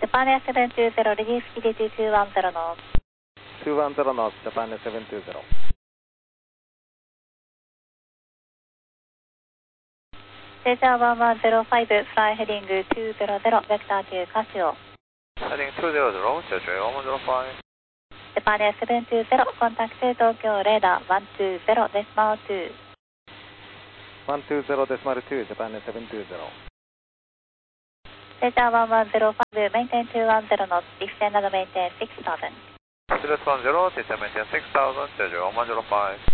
Japan 720, reduce speed to 210 knots. 210 knots, Japan 720. Cesar 1105, fly heading 200, vector to Casio. Heading 200, Cesar 1105. Japan 720, contact Tokyo radar 120.2. 120.2, Japan 720. Cesar 1105, maintain 210 knots, descend and maintain 6000. Cesar 10, descend maintain 6000, Cesar 1105.